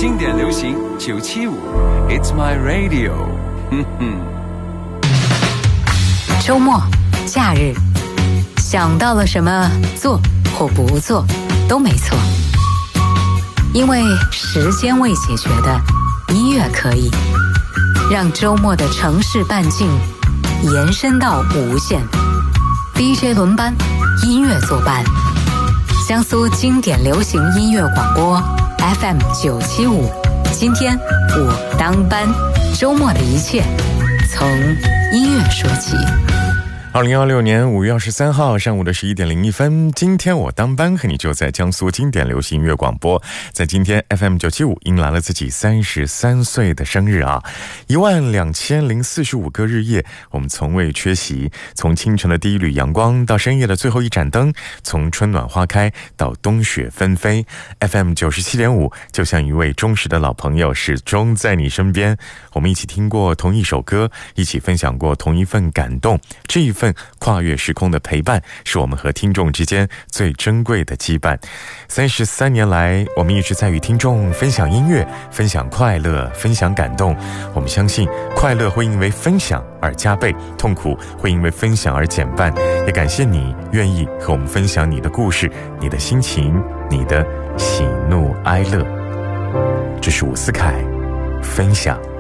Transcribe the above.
经典流行975 It's my radio 周末假日想到了什么做或不做都没错，因为时间未解决的音乐可以让周末的城市半径延伸到无限。 DJ 轮班，音乐作伴，江苏经典流行音乐广播 FM 975，今天我当班，周末的一切从音乐说起。 2016年5月23号上午的11点01分，今天我当班和你就在江苏经典流行音乐广播。在今天 FM 975迎来了自己33岁的生日啊！12045个日夜，我们从未缺席。从清晨的第一缕阳光到深夜的最后一盏灯，从春暖花开到冬雪纷飞， FM 97.5就像一位忠实的老朋友，始终在你身边。我们一起听过同一首歌，一起分享过同一份感动，这一份跨越时空的陪伴，是我们和听众之间最珍贵的羁绊。33年来，我们一直在与听众分享音乐，分享快乐，分享感动。我们相信快乐会因为分享而加倍，痛苦会因为分享而减半。也感谢你愿意和我们分享你的故事，你的心情，你的喜怒哀乐。这是伍思凯分享。